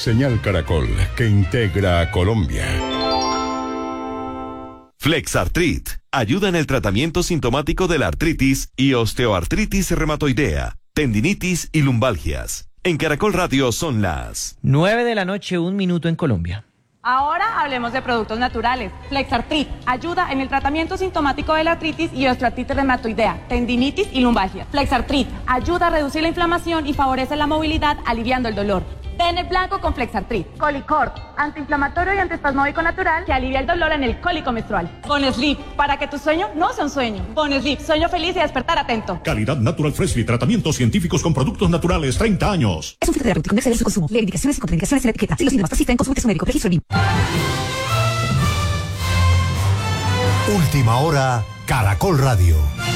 Señal Caracol, que integra a Colombia. Flexartrit ayuda en el tratamiento sintomático de la artritis y osteoartritis reumatoidea, tendinitis y lumbalgias. En Caracol Radio son las 9:00 a.m, 1 minuto en Colombia. Ahora hablemos de productos naturales. Flexartrit ayuda en el tratamiento sintomático de la artritis y osteoartritis reumatoidea, tendinitis y lumbalgia. Flexartrit ayuda a reducir la inflamación y favorece la movilidad, aliviando el dolor. Ten el blanco con Flexartrit. Colicort, antiinflamatorio y antiespasmódico natural que alivia el dolor en el cólico menstrual. Bonslip, para que tu sueño no sea un sueño. Bonslip, sueño feliz y despertar atento. Calidad Natural Freshly, tratamientos científicos con productos naturales, 30 años. Es un filtro terapéutico, no exceder su consumo. Lee indicaciones y contraindicaciones en la etiqueta. Si los síntomas persisten, consulte a su médico. Registro BIM. Última hora, Caracol Radio.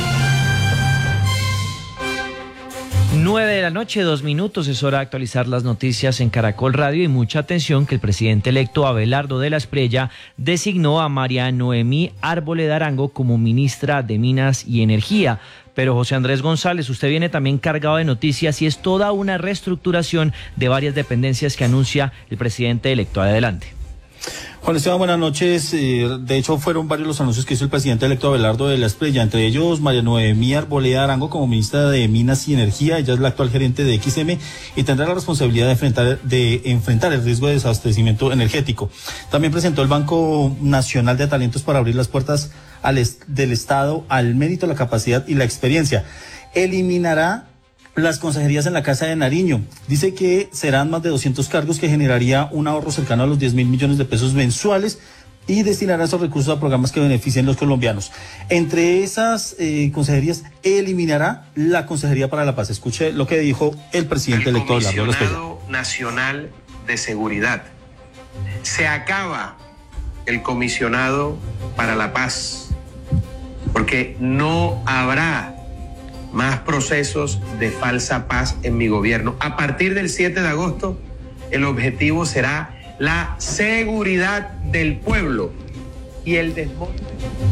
9:00 a.m, 2 minutos, es hora de actualizar las noticias en Caracol Radio y mucha atención que el presidente electo Abelardo de la Espriella designó a María Noemí Arboleda Arango como ministra de Minas y Energía. Pero José Andrés González, usted viene también cargado de noticias y es toda una reestructuración de varias dependencias que anuncia el presidente electo. Adelante. Juan Esteban, buenas noches. De hecho, fueron varios los anuncios que hizo el presidente electo Abelardo de la Espriella, entre ellos María Noemí Arboleda Arango como ministra de Minas y Energía. Ella es la actual gerente de XM y tendrá la responsabilidad de enfrentar el riesgo de desabastecimiento energético. También presentó el Banco Nacional de Talentos para abrir las puertas del Estado al mérito, la capacidad y la experiencia. Eliminará las consejerías en la Casa de Nariño. Dice que serán más de 200 cargos, que generaría un ahorro cercano a los 10.000 millones de pesos mensuales y destinará esos recursos a programas que beneficien a los colombianos. Entre esas consejerías, eliminará la Consejería para la Paz. Escuche lo que dijo el presidente electo Abelardo de la Espriella. El Comisionado Nacional de Seguridad. Se acaba el Comisionado para la Paz, porque no habrá más procesos de falsa paz en mi gobierno. A partir del 7 de agosto, el objetivo será la seguridad del pueblo y el desmonte.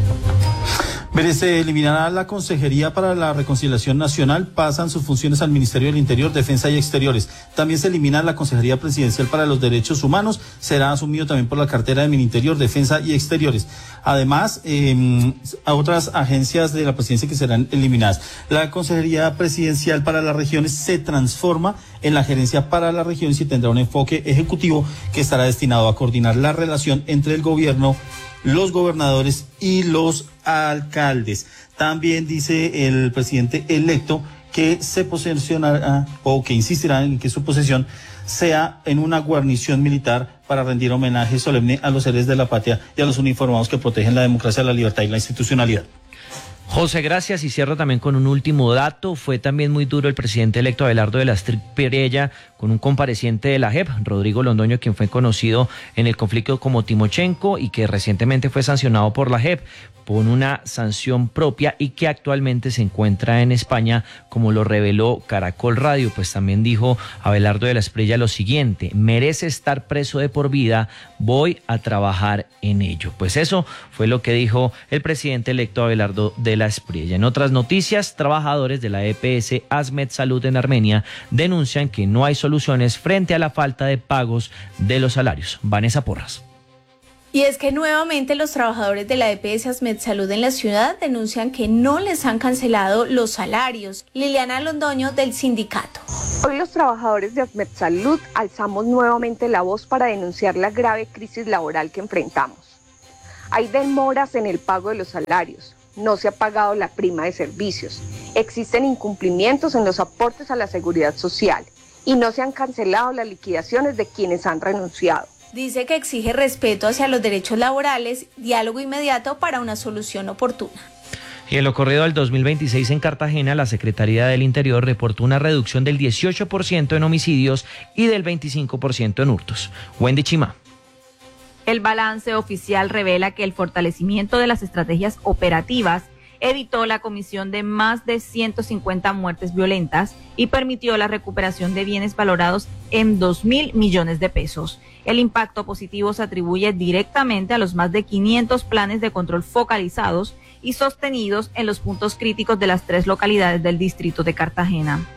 Mire, se eliminará la Consejería para la Reconciliación Nacional, pasan sus funciones al Ministerio del Interior, Defensa y Exteriores. También se elimina la Consejería Presidencial para los Derechos Humanos, será asumido también por la cartera de Mininterior, Defensa y Exteriores. Además, a otras agencias de la presidencia que serán eliminadas. La Consejería Presidencial para las Regiones se transforma en la Gerencia para las Regiones y tendrá un enfoque ejecutivo que estará destinado a coordinar la relación entre el gobierno, los gobernadores y los alcaldes. También dice el presidente electo que se posesionará o que insistirá en que su posesión sea en una guarnición militar para rendir homenaje solemne a los héroes de la patria y a los uniformados que protegen la democracia, la libertad y la institucionalidad. José, gracias, y cierro también con un último dato. Fue también muy duro el presidente electo Abelardo de la Espriella con un compareciente de la JEP, Rodrigo Londoño, quien fue conocido en el conflicto como Timochenko y que recientemente fue sancionado por la JEP con una sanción propia y que actualmente se encuentra en España, como lo reveló Caracol Radio. Pues también dijo Abelardo de la Espriella lo siguiente: merece estar preso de por vida, voy a trabajar en ello. Pues eso fue lo que dijo el presidente electo Abelardo de la Espriella. En otras noticias, trabajadores de la EPS Asmed Salud en Armenia denuncian que no hay soluciones frente a la falta de pagos de los salarios. Vanessa Porras. Y es que nuevamente los trabajadores de la EPS Asmed Salud en la ciudad denuncian que no les han cancelado los salarios. Liliana Londoño, del sindicato. Hoy los trabajadores de Asmed Salud alzamos nuevamente la voz para denunciar la grave crisis laboral que enfrentamos. Hay demoras en el pago de los salarios, no se ha pagado la prima de servicios, existen incumplimientos en los aportes a la seguridad social y no se han cancelado las liquidaciones de quienes han renunciado. Dice que exige respeto hacia los derechos laborales, diálogo inmediato para una solución oportuna. Y en lo corrido del 2026 en Cartagena, la Secretaría del Interior reportó una reducción del 18% en homicidios y del 25% en hurtos. Wendy Chima. El balance oficial revela que el fortalecimiento de las estrategias operativas evitó la comisión de más de 150 muertes violentas y permitió la recuperación de bienes valorados en 2.000 millones de pesos. El impacto positivo se atribuye directamente a los más de 500 planes de control focalizados y sostenidos en los puntos críticos de las 3 localidades del distrito de Cartagena.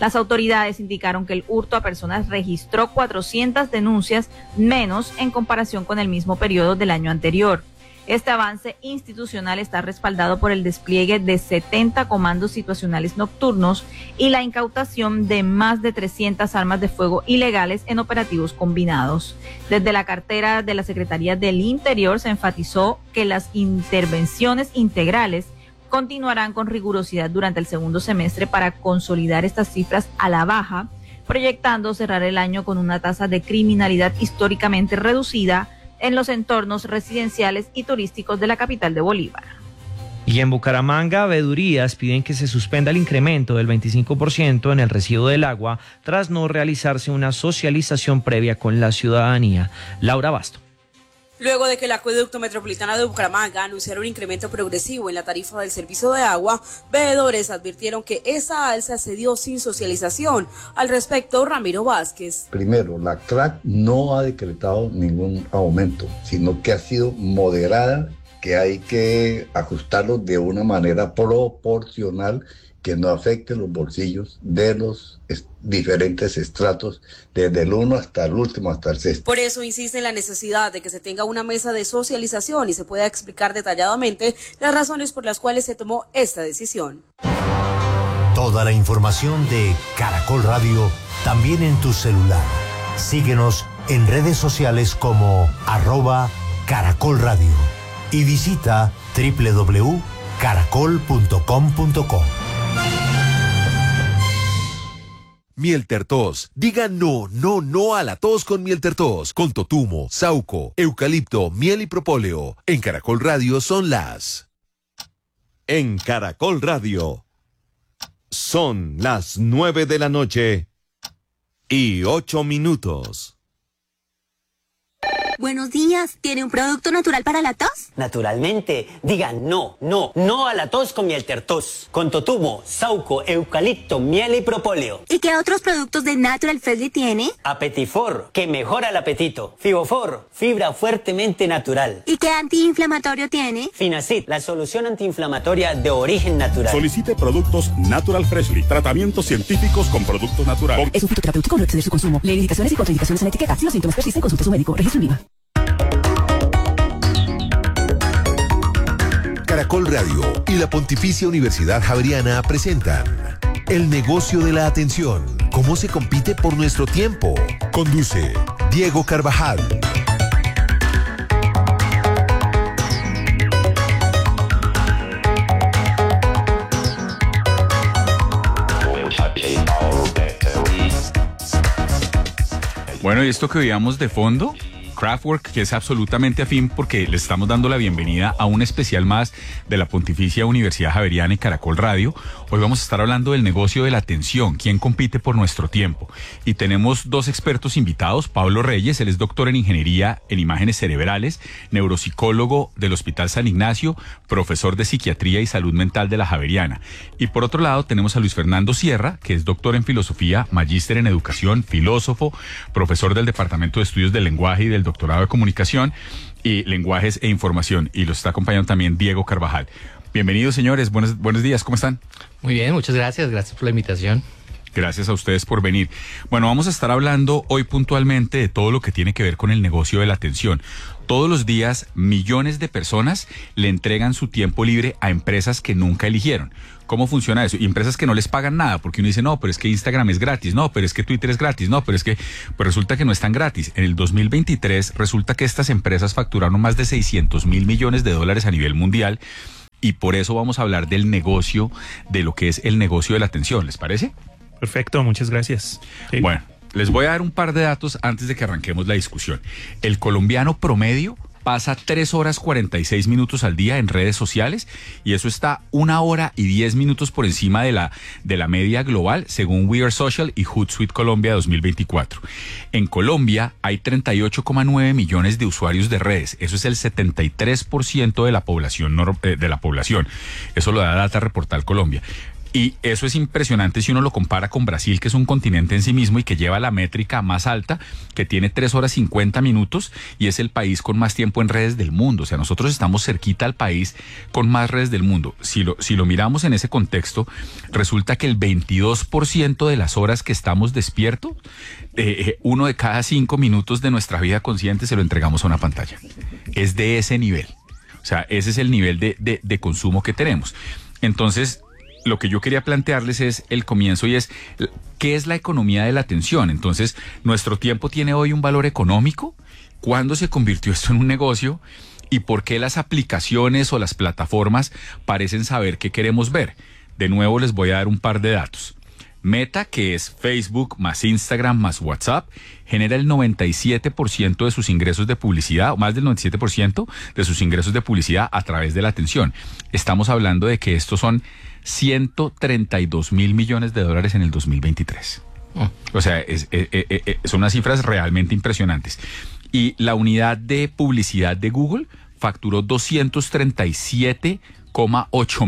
Las autoridades indicaron que el hurto a personas registró 400 denuncias menos en comparación con el mismo periodo del año anterior. Este avance institucional está respaldado por el despliegue de 70 comandos situacionales nocturnos y la incautación de más de 300 armas de fuego ilegales en operativos combinados. Desde la cartera de la Secretaría del Interior se enfatizó que las intervenciones integrales continuarán con rigurosidad durante el segundo semestre para consolidar estas cifras a la baja, proyectando cerrar el año con una tasa de criminalidad históricamente reducida en los entornos residenciales y turísticos de la capital de Bolívar. Y en Bucaramanga, veedurías piden que se suspenda el incremento del 25% en el recibo del agua tras no realizarse una socialización previa con la ciudadanía. Laura Basto. Luego de que el Acueducto Metropolitano de Bucaramanga anunciara un incremento progresivo en la tarifa del servicio de agua, veedores advirtieron que esa alza se dio sin socialización. Al respecto, Ramiro Vázquez. Primero, la CRAC no ha decretado ningún aumento, sino que ha sido moderada, que hay que ajustarlo de una manera proporcional que no afecte los bolsillos de los diferentes estratos, desde el 1 hasta el último, hasta el 6. Por eso insiste en la necesidad de que se tenga una mesa de socialización y se pueda explicar detalladamente las razones por las cuales se tomó esta decisión. Toda la información de Caracol Radio también en tu celular. Síguenos en redes sociales como @Caracol Radio y visita www.caracol.com.co. Miel Tertos. Diga no, no, no a la tos con Miel Tertos. Con totumo, sauco, eucalipto, miel y propóleo. En Caracol Radio son las... En Caracol Radio son las 9 de la noche y 8 minutos. Buenos días, ¿tiene un producto natural para la tos? Naturalmente, diga no, no, no a la tos con Miel Tertos. Con totumo, sauco, eucalipto, miel y propóleo. ¿Y qué otros productos de Natural Freshly tiene? Apetifor, que mejora el apetito. Fibofor, fibra fuertemente natural. ¿Y qué antiinflamatorio tiene? Finacid, la solución antiinflamatoria de origen natural. Solicite productos Natural Freshly, tratamientos científicos con productos naturales. Es un fitoterapéutico, no exceder su consumo. Lee indicaciones y contraindicaciones en la etiqueta. Si los síntomas persisten, consulte a su médico. Registro en IVA. Caracol Radio y la Pontificia Universidad Javeriana presentan El negocio de la atención. ¿Cómo se compite por nuestro tiempo? Conduce Diego Carvajal. Bueno, y esto que veíamos de fondo, Craftwork, que es absolutamente afín porque le estamos dando la bienvenida a un especial más de la Pontificia Universidad Javeriana y Caracol Radio. Hoy vamos a estar hablando del negocio de la atención, quién compite por nuestro tiempo. Y tenemos dos expertos invitados, Pablo Reyes, él es doctor en Ingeniería en Imágenes Cerebrales, neuropsicólogo del Hospital San Ignacio, profesor de Psiquiatría y Salud Mental de la Javeriana. Y por otro lado tenemos a Luis Fernando Sierra, que es doctor en Filosofía, magíster en Educación, filósofo, profesor del Departamento de Estudios del Lenguaje y del Doctorado de Comunicación y Lenguajes e Información. Y los está acompañando también Diego Carvajal. Bienvenidos, señores. Buenos días. ¿Cómo están? Muy bien, muchas gracias. Gracias por la invitación. Gracias a ustedes por venir. Bueno, vamos a estar hablando hoy puntualmente de todo lo que tiene que ver con el negocio de la atención. Todos los días, millones de personas le entregan su tiempo libre a empresas que nunca eligieron. ¿Cómo funciona eso? Y empresas que no les pagan nada, porque uno dice, no, pero es que Instagram es gratis, no, pero es que Twitter es gratis, no, pero es que... Pues resulta que no es tan gratis. En el 2023 resulta que estas empresas facturaron más de 600.000 millones de dólares a nivel mundial, y por eso vamos a hablar del negocio, de lo que es el negocio de la atención. ¿Les parece? Perfecto, muchas gracias. Sí. Bueno, les voy a dar un par de datos antes de que arranquemos la discusión. El colombiano promedio pasa 3 horas 46 minutos al día en redes sociales, y eso está 1 hora y 10 minutos por encima de la media global, según We Are Social y Hootsuite Colombia 2024. En Colombia hay 38,9 millones de usuarios de redes. Eso es el 73% de la población. Eso lo da Data Reportal Colombia. Y eso es impresionante si uno lo compara con Brasil, que es un continente en sí mismo y que lleva la métrica más alta, que tiene 3 horas 50 minutos y es el país con más tiempo en redes del mundo. O sea, nosotros estamos cerquita al país con más redes del mundo. Si lo miramos en ese contexto, resulta que el 22% de las horas que estamos despiertos, 1 de cada 5 minutos de nuestra vida consciente se lo entregamos a una pantalla. Es de ese nivel. O sea, ese es el nivel de consumo que tenemos. Entonces, lo que yo quería plantearles es el comienzo y es, ¿qué es la economía de la atención? Entonces, ¿nuestro tiempo tiene hoy un valor económico? ¿Cuándo se convirtió esto en un negocio? ¿Y por qué las aplicaciones o las plataformas parecen saber qué queremos ver? De nuevo les voy a dar un par de datos. Meta, que es Facebook más Instagram más WhatsApp, genera el 97% de sus ingresos de publicidad, o más del 97% de sus ingresos de publicidad a través de la atención. Estamos hablando de que estos son 132 mil millones de dólares en el 2023. O sea, son unas cifras realmente impresionantes. Y la unidad de publicidad de Google facturó 238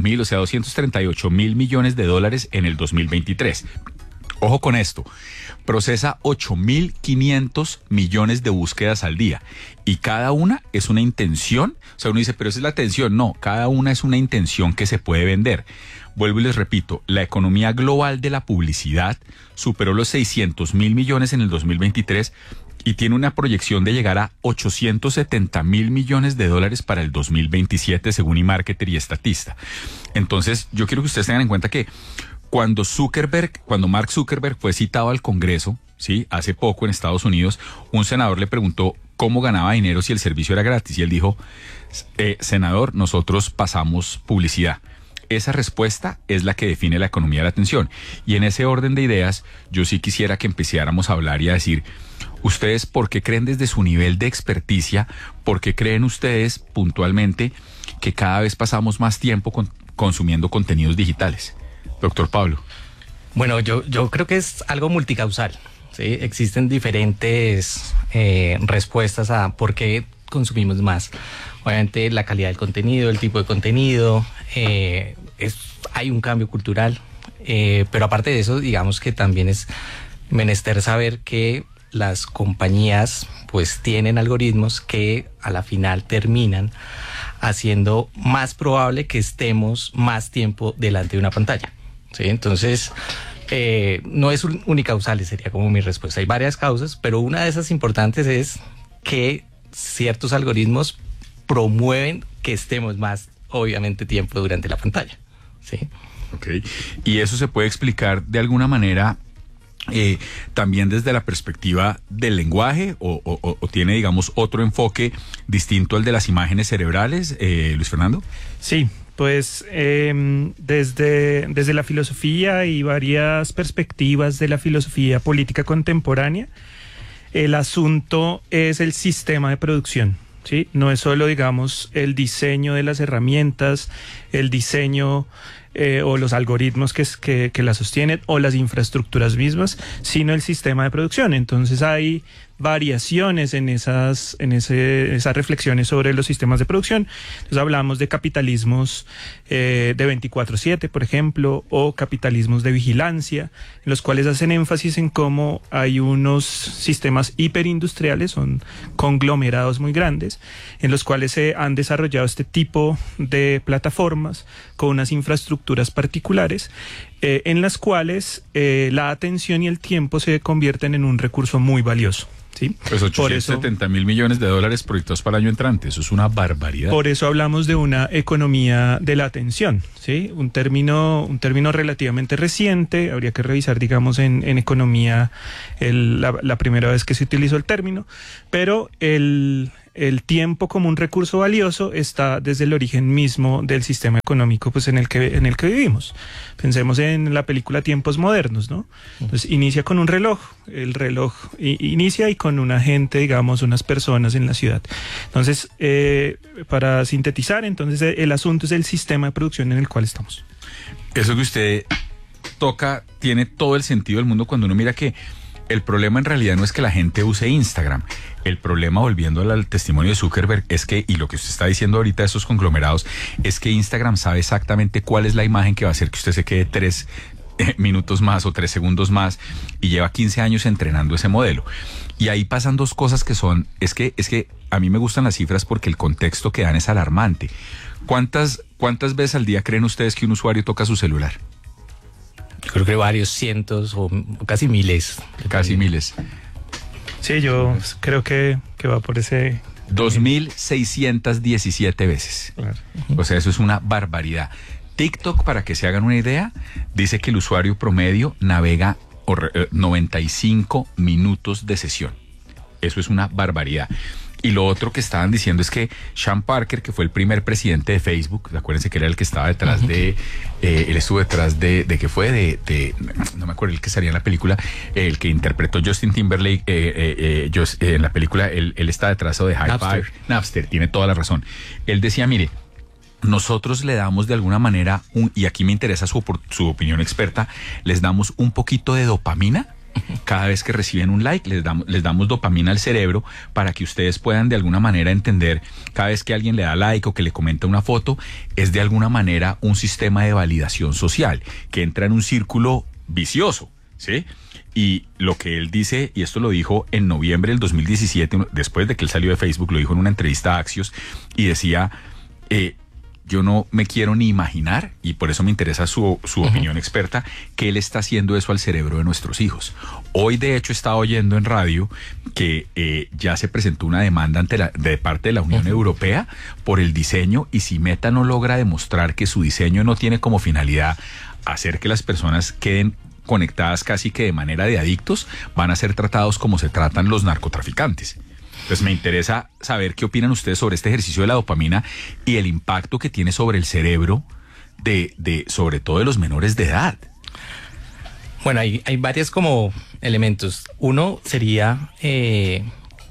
mil millones de dólares en el 2023. Ojo con esto, procesa 8.500 millones de búsquedas al día y cada una es una intención. O sea, uno dice, pero esa es la atención. No, cada una es una intención que se puede vender. Vuelvo y les repito, la economía global de la publicidad superó los 600 mil millones en el 2023 y tiene una proyección de llegar a 870 mil millones de dólares para el 2027, según eMarketer y Statista. Entonces, yo quiero que ustedes tengan en cuenta que cuando Mark Zuckerberg fue citado al Congreso, ¿sí?, hace poco en Estados Unidos, un senador le preguntó cómo ganaba dinero si el servicio era gratis y él dijo, senador, nosotros pasamos publicidad. Esa respuesta es la que define la economía de la atención. Y en ese orden de ideas, yo sí quisiera que empezáramos a hablar y a decir, ¿ustedes por qué creen desde su nivel de experticia, por qué creen ustedes puntualmente que cada vez pasamos más tiempo consumiendo contenidos digitales? Doctor Pablo. Bueno, yo creo que es algo multicausal, ¿sí? Existen diferentes respuestas a por qué consumimos más. Obviamente la calidad del contenido, el tipo de contenido, hay un cambio cultural, pero aparte de eso, digamos que también es menester saber que las compañías pues tienen algoritmos que a la final terminan haciendo más probable que estemos más tiempo delante de una pantalla, ¿sí? Entonces, no es unicausal, sería como mi respuesta. Hay varias causas, pero una de esas importantes es que ciertos algoritmos promueven que estemos más, obviamente, tiempo durante la pantalla, ¿sí? Ok, y eso se puede explicar de alguna manera también desde la perspectiva del lenguaje o tiene, digamos, otro enfoque distinto al de las imágenes cerebrales, Luis Fernando. Sí, pues desde la filosofía y varias perspectivas de la filosofía política contemporánea, el asunto es el sistema de producción, ¿sí? No es solo, digamos, el diseño de las herramientas, el diseño o los algoritmos que la sostienen o las infraestructuras mismas, sino el sistema de producción. Entonces hay variaciones en esas reflexiones sobre los sistemas de producción. Entonces hablamos de capitalismos de 24/7, por ejemplo, o capitalismos de vigilancia, en los cuales hacen énfasis en cómo hay unos sistemas hiperindustriales, son conglomerados muy grandes, en los cuales se han desarrollado este tipo de plataformas con unas infraestructuras particulares, en las cuales la atención y el tiempo se convierten en un recurso muy valioso, ¿sí? Pues 870 mil millones de dólares proyectados para el año entrante, eso es una barbaridad. Por eso hablamos de una economía de la atención, ¿sí? Un término relativamente reciente, habría que revisar, digamos, en economía la primera vez que se utilizó el término, pero el tiempo como un recurso valioso está desde el origen mismo del sistema económico, pues en el que vivimos. Pensemos en la película Tiempos Modernos, ¿no? Entonces inicia con un reloj, el reloj inicia y con una gente, digamos, unas personas en la ciudad. Entonces, para sintetizar, entonces el asunto es el sistema de producción en el cual estamos. Eso que usted toca tiene todo el sentido del mundo cuando uno mira que El problema en realidad no es que la gente use Instagram. El problema, volviendo al testimonio de Zuckerberg, es que, y lo que usted está diciendo ahorita de esos conglomerados, es que Instagram sabe exactamente cuál es la imagen que va a hacer que usted se quede 3 minutos más o 3 segundos más, y lleva 15 años entrenando ese modelo. Y ahí pasan dos cosas que son, es que a mí me gustan las cifras porque el contexto que dan es alarmante. ¿Cuántas veces al día creen ustedes que un usuario toca su celular? Yo creo que varios cientos o casi miles. Casi miles. Sí, yo creo que va por ese... 2.617 veces. Claro. O sea, eso es una barbaridad. TikTok, para que se hagan una idea, dice que el usuario promedio navega 95 minutos de sesión. Eso es una barbaridad. Y lo otro que estaban diciendo es que Sean Parker, que fue el primer presidente de Facebook, acuérdense que era el que estaba detrás de, él estuvo detrás de que fue no me acuerdo el que salía en la película, el que interpretó Justin Timberlake en la película, él está detrás de High Five, Napster, tiene toda la razón. Él decía, mire, nosotros le damos de alguna manera, y aquí me interesa su opinión experta, les damos un poquito de dopamina. Cada vez que reciben un like, les damos dopamina al cerebro para que ustedes puedan de alguna manera entender, cada vez que alguien le da like o que le comenta una foto, es de alguna manera un sistema de validación social que entra en un círculo vicioso, ¿sí? Y lo que él dice, y esto lo dijo en noviembre del 2017, después de que él salió de Facebook, lo dijo en una entrevista a Axios, y decía... yo no me quiero ni imaginar, y por eso me interesa su opinión experta, que él está haciendo eso al cerebro de nuestros hijos. Hoy, de hecho, estaba oyendo en radio que ya se presentó una demanda de parte de la Unión Europea por el diseño, y si Meta no logra demostrar que su diseño no tiene como finalidad hacer que las personas queden conectadas casi que de manera de adictos, van a ser tratados como se tratan los narcotraficantes. Entonces me interesa saber qué opinan ustedes sobre este ejercicio de la dopamina y el impacto que tiene sobre el cerebro sobre todo de los menores de edad. Bueno, hay varios como elementos. Uno sería ¿qué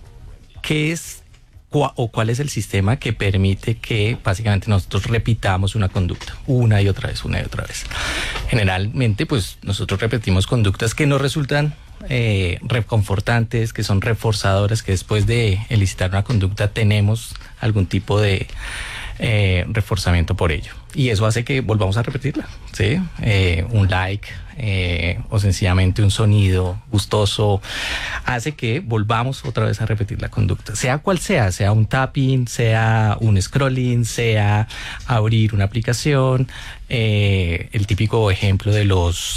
es o cuál es el sistema que permite que básicamente nosotros repitamos una conducta una y otra vez? Generalmente, pues nosotros repetimos conductas que no resultan reconfortantes, que son reforzadoras, que después de elicitar una conducta tenemos algún tipo de reforzamiento por ello, y eso hace que volvamos a repetirla, ¿sí? Un like o sencillamente un sonido gustoso hace que volvamos otra vez a repetir la conducta, sea cual sea un tapping, sea un scrolling, sea abrir una aplicación, el típico ejemplo de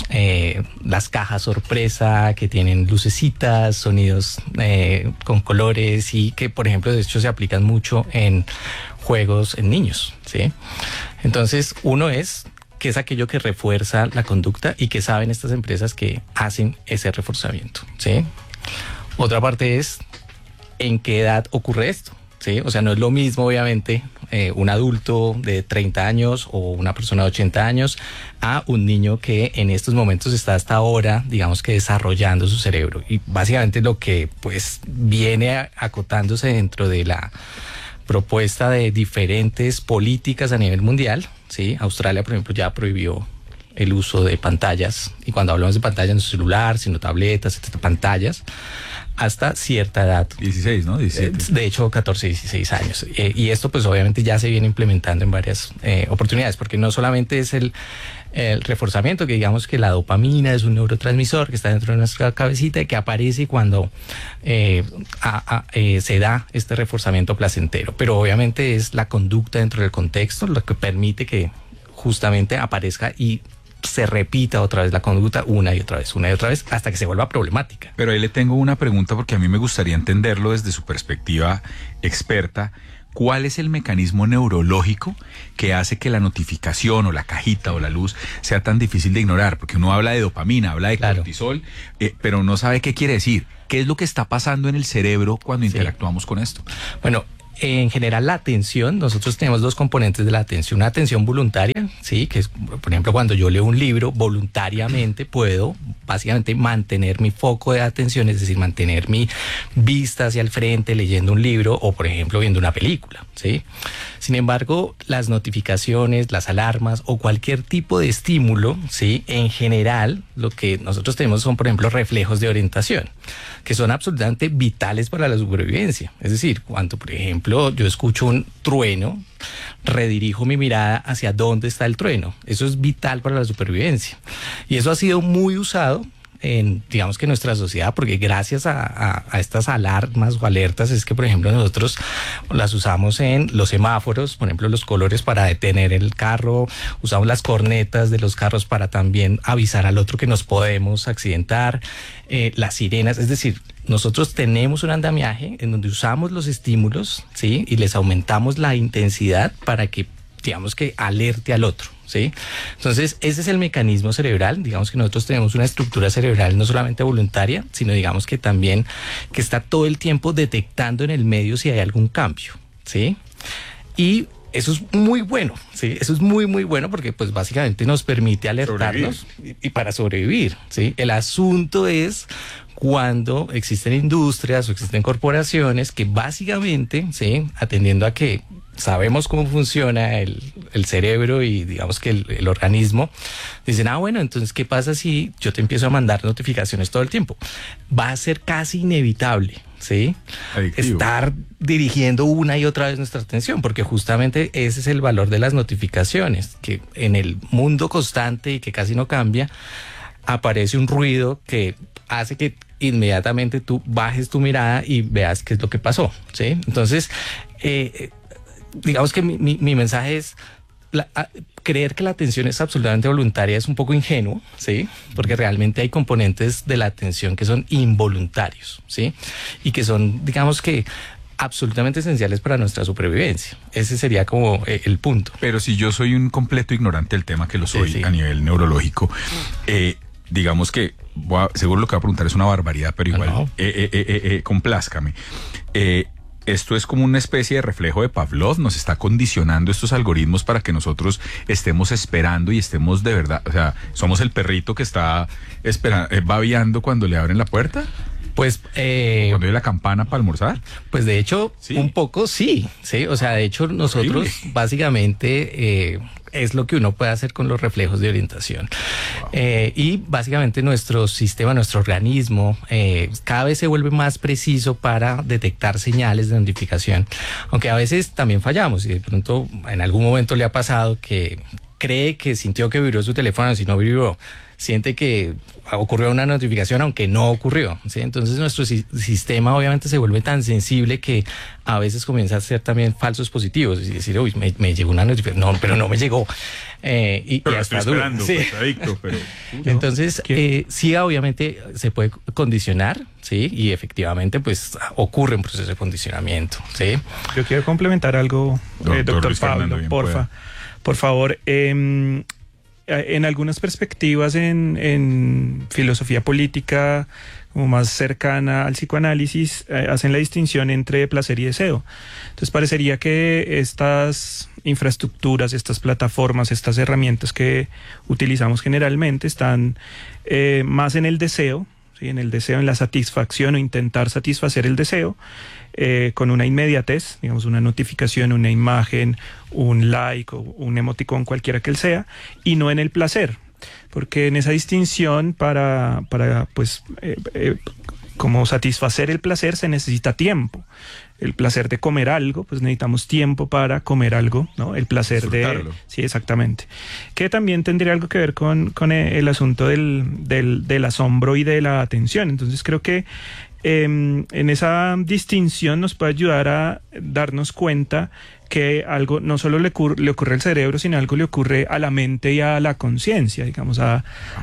las cajas sorpresa que tienen lucecitas, sonidos con colores, y que por ejemplo de hecho se aplican mucho en juegos en niños, ¿sí? Entonces, uno es qué es aquello que refuerza la conducta y que saben estas empresas que hacen ese reforzamiento, ¿sí? Otra parte es en qué edad ocurre esto, ¿sí? O sea, no es lo mismo, obviamente, un adulto de 30 años o una persona de 80 años a un niño que en estos momentos está hasta ahora, digamos que desarrollando su cerebro. Y básicamente lo que pues viene acotándose dentro de la propuesta de diferentes políticas a nivel mundial, ¿sí? Australia, por ejemplo, ya prohibió el uso de pantallas, y cuando hablamos de pantallas no celular, sino tabletas, pantallas, hasta cierta edad. 16, ¿no? 17. De hecho, 14, 16 años. Y esto pues obviamente ya se viene implementando en varias oportunidades, porque no solamente es el reforzamiento, que digamos que la dopamina es un neurotransmisor que está dentro de nuestra cabecita y que aparece cuando se da este reforzamiento placentero, pero obviamente es la conducta dentro del contexto lo que permite que justamente aparezca y se repita otra vez la conducta una y otra vez hasta que se vuelva problemática. Pero ahí le tengo una pregunta, porque a mí me gustaría entenderlo desde su perspectiva experta. ¿Cuál es el mecanismo neurológico que hace que la notificación o la cajita o la luz sea tan difícil de ignorar? Porque uno habla de dopamina, habla de cortisol, pero no sabe qué quiere decir. ¿Qué es lo que está pasando en el cerebro cuando interactuamos con esto? Bueno, En general, la atención, nosotros tenemos dos componentes de la atención. Una atención voluntaria, ¿sí? Que es, por ejemplo, cuando yo leo un libro, voluntariamente puedo básicamente mantener mi foco de atención, es decir, mantener mi vista hacia el frente leyendo un libro o, por ejemplo, viendo una película, ¿sí? Sin embargo, las notificaciones, las alarmas o cualquier tipo de estímulo, ¿sí? En general, lo que nosotros tenemos son, por ejemplo, reflejos de orientación, que son absolutamente vitales para la supervivencia. Es decir, cuando, por ejemplo, yo escucho un trueno, redirijo mi mirada hacia dónde está el trueno. Eso es vital para la supervivencia. Y eso ha sido muy usado en, digamos que nuestra sociedad, porque gracias a estas alarmas o alertas es que, por ejemplo, nosotros las usamos en los semáforos, por ejemplo, los colores para detener el carro, usamos las cornetas de los carros para también avisar al otro que nos podemos accidentar, las sirenas, es decir, nosotros tenemos un andamiaje en donde usamos los estímulos, ¿sí? Y les aumentamos la intensidad para que, digamos que, alerte al otro, ¿sí? Entonces, ese es el mecanismo cerebral. Digamos que nosotros tenemos una estructura cerebral no solamente voluntaria, sino digamos que también que está todo el tiempo detectando en el medio si hay algún cambio, ¿sí? Y eso es muy bueno, ¿sí? Eso es muy, muy bueno porque pues básicamente nos permite alertarnos y para sobrevivir, ¿sí? El asunto es cuando existen industrias o existen corporaciones que básicamente, ¿sí? Atendiendo a que sabemos cómo funciona el cerebro y digamos que el organismo, dicen, bueno, entonces, ¿qué pasa si yo te empiezo a mandar notificaciones todo el tiempo? Va a ser casi inevitable, ¿sí? Adictivo. Estar dirigiendo una y otra vez nuestra atención, porque justamente ese es el valor de las notificaciones, que en el mundo constante y que casi no cambia, aparece un ruido que hace que inmediatamente tú bajes tu mirada y veas qué es lo que pasó, ¿sí? Entonces, digamos que mi mensaje es creer que la atención es absolutamente voluntaria es un poco ingenuo, ¿sí? Porque realmente hay componentes de la atención que son involuntarios, ¿sí? Y que son, digamos que, absolutamente esenciales para nuestra supervivencia. Ese sería como el punto. Pero si yo soy un completo ignorante del tema, que lo soy a nivel neurológico, digamos que, seguro lo que va a preguntar es una barbaridad, pero igual, complázcame. Esto es como una especie de reflejo de Pavlov, nos está condicionando estos algoritmos para que nosotros estemos esperando y estemos de verdad, o sea, somos el perrito que está babeando cuando le abren la puerta. Pues cuando hay la campana para almorzar. Pues de hecho, un poco sí, o sea, de hecho nosotros básicamente es lo que uno puede hacer con los reflejos de orientación. Y básicamente nuestro sistema, nuestro organismo, cada vez se vuelve más preciso para detectar señales de notificación, aunque a veces también fallamos y de pronto en algún momento le ha pasado que cree que sintió que vibró su teléfono, si no vibró, siente que ocurrió una notificación aunque no ocurrió, ¿sí? Entonces nuestro sistema obviamente se vuelve tan sensible que a veces comienza a ser también falsos positivos y decir, uy, me llegó una notificación, no, pero no me llegó. Pero y hasta estoy esperando, sí. Pues, adicto, pero... Entonces, sí, obviamente se puede condicionar, ¿sí? Y efectivamente, pues, ocurre un proceso de condicionamiento, ¿sí? Yo quiero complementar algo, doctor Pablo, porfa. Por favor, en algunas perspectivas en filosofía política como más cercana al psicoanálisis, hacen la distinción entre placer y deseo. Entonces parecería que estas infraestructuras, estas plataformas, estas herramientas que utilizamos generalmente están más en el deseo, ¿sí? En el deseo, en la satisfacción o intentar satisfacer el deseo, con una inmediatez, digamos una notificación, una imagen, un like o un emoticón, cualquiera que él sea, y no en el placer, porque en esa distinción para como satisfacer el placer se necesita tiempo. El placer de comer algo, pues necesitamos tiempo para comer algo, ¿no? El placer de... Sí, exactamente. Que también tendría algo que ver con el asunto del asombro y de la atención. Entonces creo que en esa distinción nos puede ayudar a darnos cuenta que algo no solo le ocurre al cerebro, sino algo le ocurre a la mente y a la conciencia, digamos, a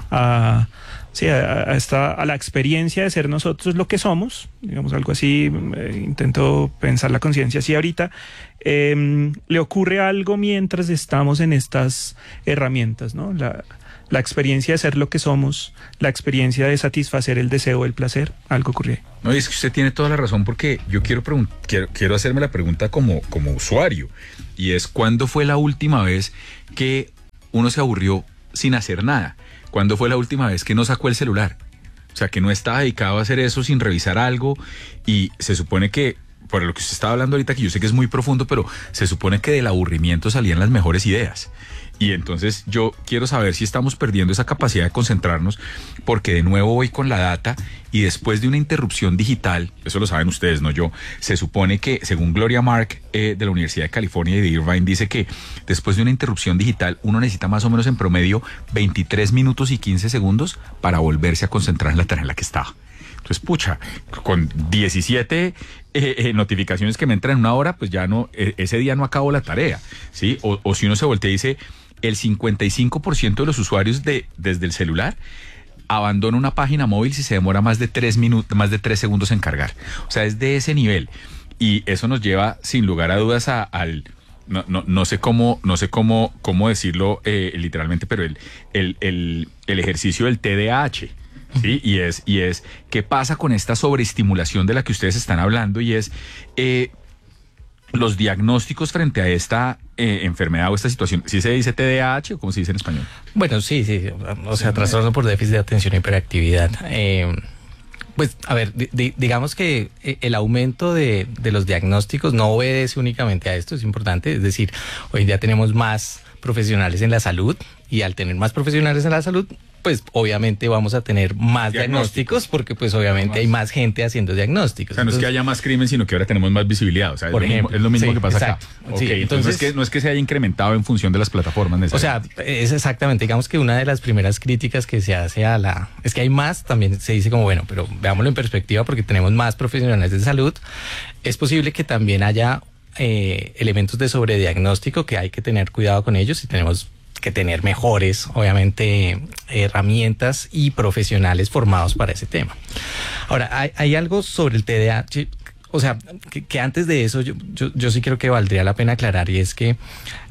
la experiencia de ser nosotros lo que somos, digamos, algo así. Intento pensar la conciencia así ahorita. Le ocurre algo mientras estamos en estas herramientas, ¿no? La experiencia de ser lo que somos, la experiencia de satisfacer el deseo, el placer, algo ocurrió. No, es que usted tiene toda la razón, porque yo quiero hacerme la pregunta como usuario, y es: ¿cuándo fue la última vez que uno se aburrió sin hacer nada? ¿Cuándo fue la última vez que no sacó el celular? O sea, que no estaba dedicado a hacer eso sin revisar algo, y se supone que, por lo que usted estaba hablando ahorita, que yo sé que es muy profundo, pero se supone que del aburrimiento salían las mejores ideas. Y entonces yo quiero saber si estamos perdiendo esa capacidad de concentrarnos, porque de nuevo voy con la data, y después de una interrupción digital, eso lo saben ustedes, no yo, se supone que, según Gloria Mark de la Universidad de California y de Irvine, dice que después de una interrupción digital uno necesita más o menos en promedio 23 minutos y 15 segundos para volverse a concentrar en la tarea en la que estaba. Entonces, pucha, con 17 notificaciones que me entran en una hora, pues ya no, ese día no acabo la tarea, ¿sí? O si uno se voltea y dice, el 55% de los usuarios desde el celular abandona una página móvil si se demora más de 3 segundos en cargar. O sea, es de ese nivel. Y eso nos lleva, sin lugar a dudas, al... No sé cómo decirlo literalmente, pero el ejercicio del TDAH. Sí, y es ¿qué pasa con esta sobreestimulación de la que ustedes están hablando? Y es los diagnósticos frente a esta enfermedad o esta situación. ¿Sí se dice TDAH o cómo se dice en español? Bueno, sí, o sea, trastorno por déficit de atención e hiperactividad. Pues, a ver, digamos que el aumento de los diagnósticos no obedece únicamente a esto, es importante. Es decir, hoy en día tenemos más profesionales en la salud, y al tener más profesionales en la salud, pues obviamente vamos a tener más diagnósticos, porque pues obviamente hay más gente haciendo diagnósticos. O sea, no es que haya más crimen, sino que ahora tenemos más visibilidad. O sea, por ejemplo, es lo mismo que pasa exacto. acá. Okay, entonces no es que se haya incrementado en función de las plataformas necesariamente. O sea, es exactamente, digamos que una de las primeras críticas que se hace es que hay más, también se dice como, bueno, pero veámoslo en perspectiva, porque tenemos más profesionales de salud. Es posible que también haya elementos de sobrediagnóstico que hay que tener cuidado con ellos, y tenemos que tener mejores, obviamente, herramientas y profesionales formados para ese tema. Ahora, hay algo sobre el TDAH, o sea, que antes de eso yo sí creo que valdría la pena aclarar, y es que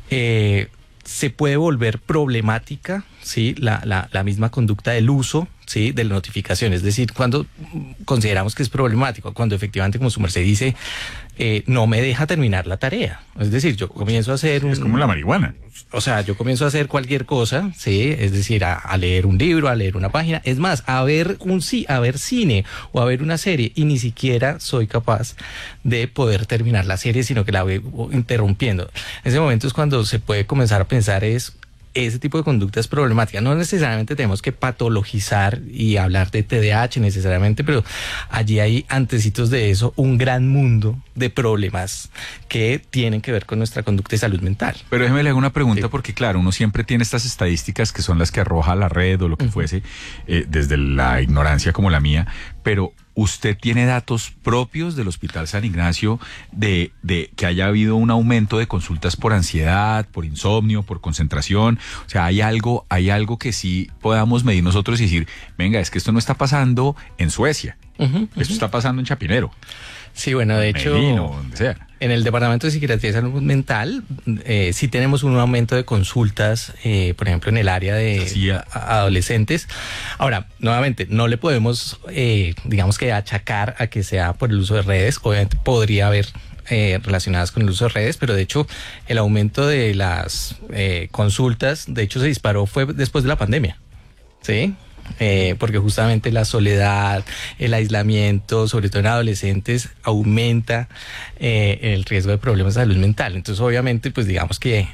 se puede volver problemática, ¿sí? La misma conducta del uso, ¿sí? De la notificación. Es decir, cuando consideramos que es problemático, cuando efectivamente, como su merced dice, no me deja terminar la tarea. Es decir, yo comienzo a hacer Es como la marihuana. O sea, yo comienzo a hacer cualquier cosa, ¿sí? Es decir, a leer un libro, a leer una página, es más, a ver cine o a ver una serie, y ni siquiera soy capaz de poder terminar la serie, sino que la voy interrumpiendo. En ese momento es cuando se puede comenzar a pensar ese tipo de conducta es problemática. No necesariamente tenemos que patologizar y hablar de TDAH necesariamente, pero allí hay antecitos de eso, un gran mundo de problemas que tienen que ver con nuestra conducta y salud mental. Pero déjeme le hago una pregunta, porque claro, uno siempre tiene estas estadísticas que son las que arroja la red o lo que fuese, desde la ignorancia como la mía, pero ¿usted tiene datos propios del Hospital San Ignacio de que haya habido un aumento de consultas por ansiedad, por insomnio, por concentración? O sea, ¿hay algo que sí podamos medir nosotros y decir, venga, es que esto no está pasando en Suecia, esto está pasando en Chapinero? Sí, bueno, de hecho, donde sea. En el Departamento de Psiquiatría y Salud Mental sí tenemos un aumento de consultas, por ejemplo, en el área de adolescentes. Ahora, nuevamente, no le podemos, digamos que achacar a que sea por el uso de redes. Obviamente podría haber relacionadas con el uso de redes, pero de hecho el aumento de las consultas, de hecho se disparó, fue después de la pandemia, ¿sí? Porque justamente la soledad, el aislamiento, sobre todo en adolescentes, aumenta el riesgo de problemas de salud mental. Entonces, obviamente, pues digamos que,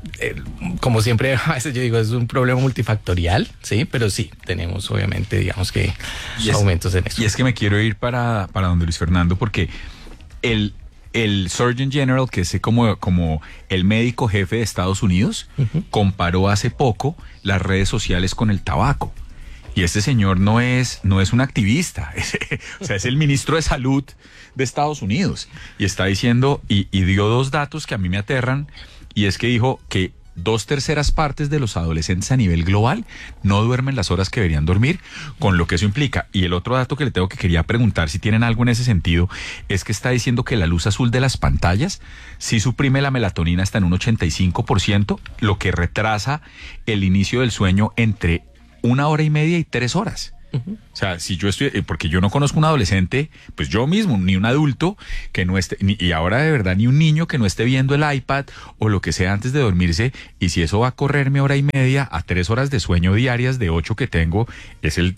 como siempre, a veces yo digo, es un problema multifactorial, ¿sí? Pero sí, tenemos obviamente, digamos que aumentos en eso. Y es que me quiero ir para donde Luis Fernando, porque el Surgeon General, que es como el médico jefe de Estados Unidos, comparó hace poco las redes sociales con el tabaco. Y este señor no es un activista, o sea, es el ministro de Salud de Estados Unidos. Y está diciendo, y dio dos datos que a mí me aterran, y es que dijo que 2/3 partes de los adolescentes a nivel global no duermen las horas que deberían dormir, con lo que eso implica. Y el otro dato que le tengo que quería preguntar si tienen algo en ese sentido es que está diciendo que la luz azul de las pantallas sí suprime la melatonina hasta en un 85%, lo que retrasa el inicio del sueño entre 1 hora y media y 3 horas. O sea, si yo estoy, porque yo no conozco un adolescente, pues yo mismo, ni un adulto que no esté, y ahora de verdad ni un niño que no esté viendo el iPad o lo que sea antes de dormirse, y si eso va a correrme 1 hora y media a 3 horas de sueño diarias de 8 que tengo, es el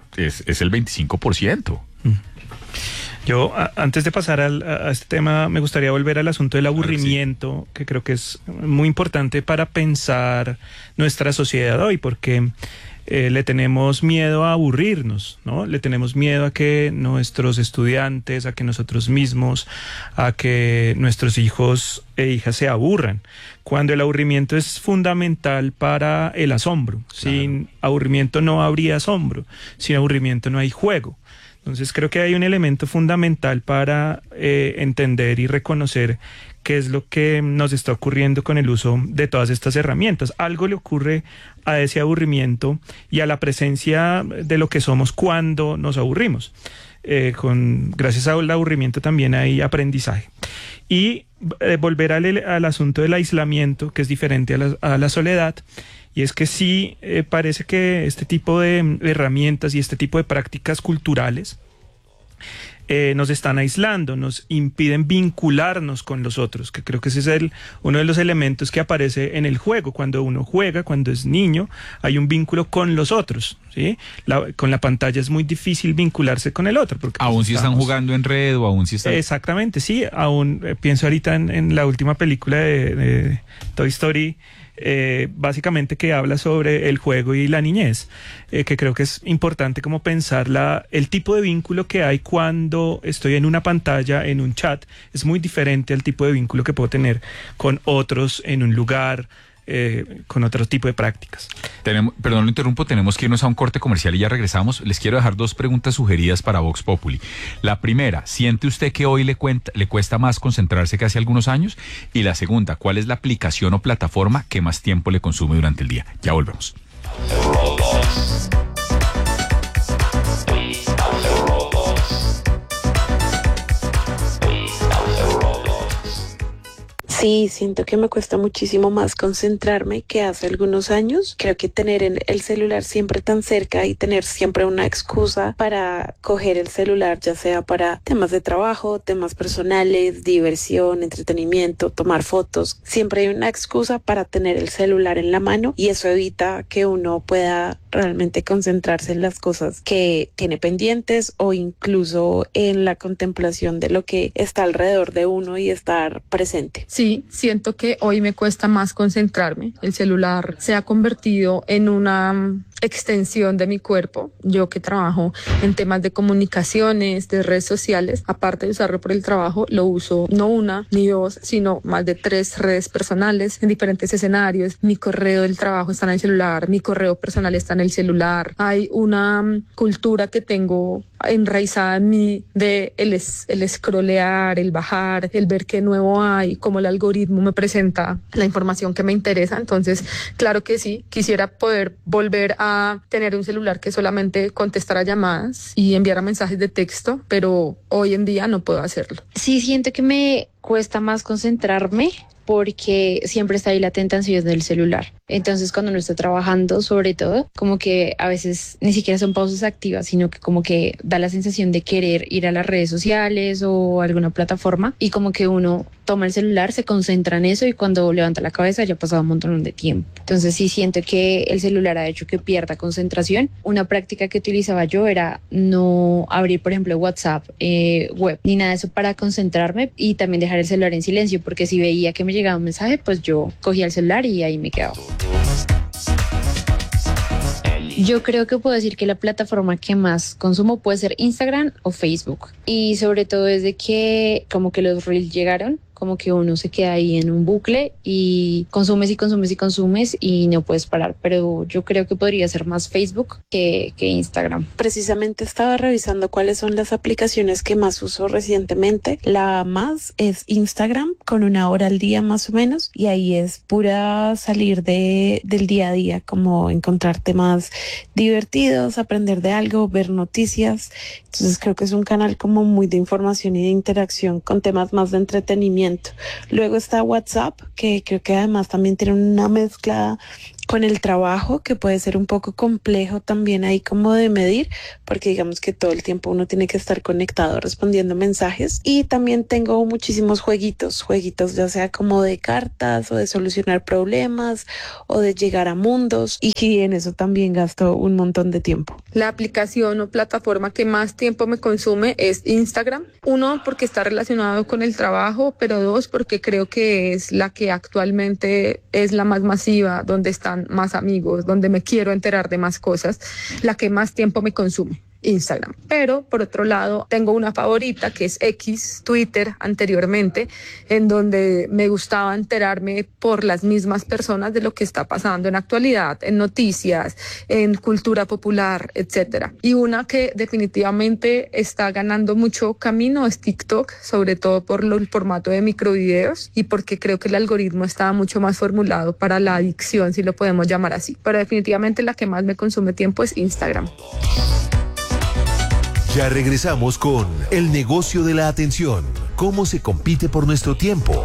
25%. Yo, antes de pasar a este tema, me gustaría volver al asunto del aburrimiento, que creo que es muy importante para pensar nuestra sociedad hoy, porque le tenemos miedo a aburrirnos, ¿no? Le tenemos miedo a que nuestros estudiantes, a que nosotros mismos, a que nuestros hijos e hijas se aburran, cuando el aburrimiento es fundamental para el asombro. Claro. Sin aburrimiento no habría asombro, sin aburrimiento no hay juego. Entonces creo que hay un elemento fundamental para entender y reconocer qué es lo que nos está ocurriendo con el uso de todas estas herramientas. Algo le ocurre a ese aburrimiento y a la presencia de lo que somos cuando nos aburrimos. Gracias al aburrimiento también hay aprendizaje. Y volver al asunto del aislamiento, que es diferente a la soledad. Y es que sí parece que este tipo de herramientas y este tipo de prácticas culturales nos están aislando, nos impiden vincularnos con los otros, que creo que ese es uno de los elementos que aparece en el juego. Cuando uno juega, cuando es niño, hay un vínculo con los otros, ¿sí? Con la pantalla es muy difícil vincularse con el otro. Porque aún si están jugando en red o aún si están... Exactamente, sí. Aún pienso ahorita en la última película de Toy Story, básicamente que habla sobre el juego y la niñez, que creo que es importante como pensar el tipo de vínculo que hay cuando estoy en una pantalla, en un chat, es muy diferente al tipo de vínculo que puedo tener con otros en un lugar, con otro tipo de prácticas. Perdón, lo interrumpo, tenemos que irnos a un corte comercial y ya regresamos. Les quiero dejar 2 preguntas sugeridas para Vox Populi. La primera, ¿siente usted que hoy le cuesta más concentrarse que hace algunos años? Y la segunda, ¿cuál es la aplicación o plataforma que más tiempo le consume durante el día? Ya volvemos. Sí, siento que me cuesta muchísimo más concentrarme que hace algunos años. Creo que tener el celular siempre tan cerca y tener siempre una excusa para coger el celular, ya sea para temas de trabajo, temas personales, diversión, entretenimiento, tomar fotos. Siempre hay una excusa para tener el celular en la mano y eso evita que uno pueda realmente concentrarse en las cosas que tiene pendientes o incluso en la contemplación de lo que está alrededor de uno y estar presente. Sí, siento que hoy me cuesta más concentrarme. El celular se ha convertido en una extensión de mi cuerpo. Yo que trabajo en temas de comunicaciones, de redes sociales, aparte de usarlo por el trabajo, lo uso no 1 ni 2, sino más de 3 redes personales en diferentes escenarios. Mi correo del trabajo está en el celular, mi correo personal está en el celular. Hay una cultura que tengo enraizada en mí de el scrollear, el bajar, el ver qué nuevo hay, cómo el algoritmo me presenta la información que me interesa. Entonces, claro que sí, quisiera poder volver a tener un celular que solamente contestara llamadas y enviara mensajes de texto, pero hoy en día no puedo hacerlo. Sí, siento que me cuesta más concentrarme porque siempre está ahí la tentación del celular. Entonces, cuando uno está trabajando, sobre todo, como que a veces ni siquiera son pausas activas, sino que como que da la sensación de querer ir a las redes sociales o alguna plataforma y como que uno toma el celular, se concentra en eso y cuando levanta la cabeza ya ha pasado un montón de tiempo. Entonces, sí siento que el celular ha hecho que pierda concentración. Una práctica que utilizaba yo era no abrir, por ejemplo, WhatsApp, web, ni nada de eso para concentrarme y también dejar el celular en silencio, porque si veía que me llegaba un mensaje, pues yo cogía el celular y ahí me quedaba. Yo creo que puedo decir que la plataforma que más consumo puede ser Instagram o Facebook. Y sobre todo desde que como que los Reels llegaron, como que uno se queda ahí en un bucle y consumes y no puedes parar. Pero yo creo que podría ser más Facebook que Instagram. Precisamente estaba revisando cuáles son las aplicaciones que más uso recientemente. La más es Instagram, con 1 hora al día más o menos, y ahí es pura salir del día a día, como encontrar temas divertidos, aprender de algo, ver noticias. Entonces creo que es un canal como muy de información y de interacción con temas más de entretenimiento. Luego está WhatsApp, que creo que además también tiene una mezcla con el trabajo que puede ser un poco complejo también ahí como de medir, porque digamos que todo el tiempo uno tiene que estar conectado respondiendo mensajes. Y también tengo muchísimos jueguitos ya sea como de cartas o de solucionar problemas o de llegar a mundos, y en eso también gasto un montón de tiempo. La aplicación o plataforma que más tiempo me consume es Instagram. 1, porque está relacionado con el trabajo, pero 2, porque creo que es la que actualmente es la más masiva, donde están más amigos, donde me quiero enterar de más cosas, la que más tiempo me consume. Instagram. Pero por otro lado tengo una favorita que es X, Twitter anteriormente, en donde me gustaba enterarme por las mismas personas de lo que está pasando en actualidad, en noticias, en cultura popular, etcétera. Y una que definitivamente está ganando mucho camino es TikTok, sobre todo por el formato de microvideos y porque creo que el algoritmo está mucho más formulado para la adicción, si lo podemos llamar así. Pero definitivamente la que más me consume tiempo es Instagram. Ya regresamos con el negocio de la atención. ¿Cómo se compite por nuestro tiempo?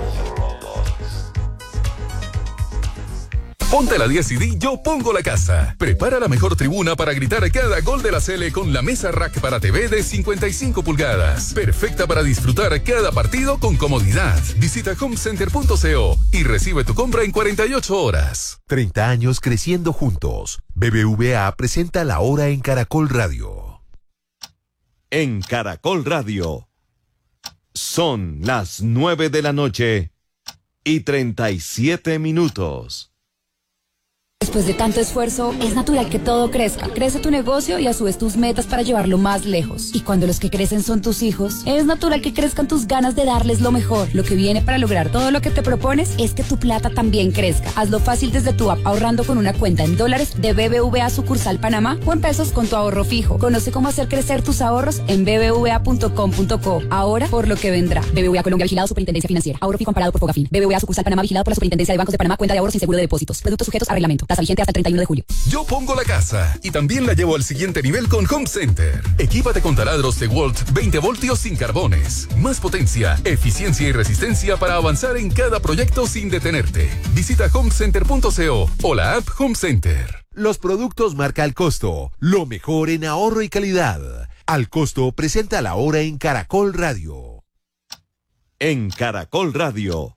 Ponte la 10 y di Yo Pongo la Casa. Prepara la mejor tribuna para gritar cada gol de la Sele con la mesa rack para TV de 55 pulgadas. Perfecta para disfrutar cada partido con comodidad. Visita homecenter.co y recibe tu compra en 48 horas. 30 años creciendo juntos. BBVA presenta La Hora en Caracol Radio. En Caracol Radio son las 9 de la noche y 37 minutos. Después de tanto esfuerzo, es natural que todo crezca. Crece tu negocio y a su vez tus metas para llevarlo más lejos. Y cuando los que crecen son tus hijos, es natural que crezcan tus ganas de darles lo mejor. Lo que viene para lograr todo lo que te propones es que tu plata también crezca. Hazlo fácil desde tu app, ahorrando con una cuenta en dólares de BBVA sucursal Panamá o en pesos con tu ahorro fijo. Conoce cómo hacer crecer tus ahorros en bbva.com.co. Ahora por lo que vendrá. BBVA Colombia, vigilado Superintendencia Financiera. Ahorro fijo amparado por Fogafín. BBVA sucursal Panamá, vigilado por la Superintendencia de Bancos de Panamá. Cuenta de ahorros sin seguro de depósitos. Productos sujetos a reglamento. Tasa vigente hasta el 31 de julio. Yo pongo la casa y también la llevo al siguiente nivel con Home Center. Equípate con taladros DeWalt 20 voltios sin carbones. Más potencia, eficiencia y resistencia para avanzar en cada proyecto sin detenerte. Visita homecenter.co o la app Home Center. Los productos marca Al Costo, lo mejor en ahorro y calidad. Al Costo presenta La Hora en Caracol Radio. En Caracol Radio.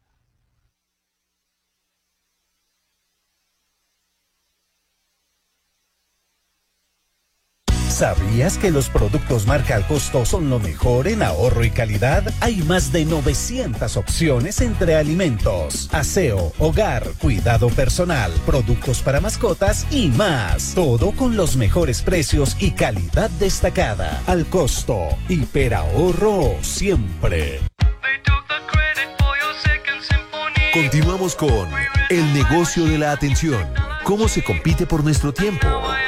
¿Sabías que los productos marca Al Costo son lo mejor en ahorro y calidad? Hay más de 900 opciones entre alimentos, aseo, hogar, cuidado personal, productos para mascotas y más. Todo con los mejores precios y calidad destacada. Al Costo, hiperahorro siempre. Continuamos con el negocio de la atención. ¿Cómo se compite por nuestro tiempo?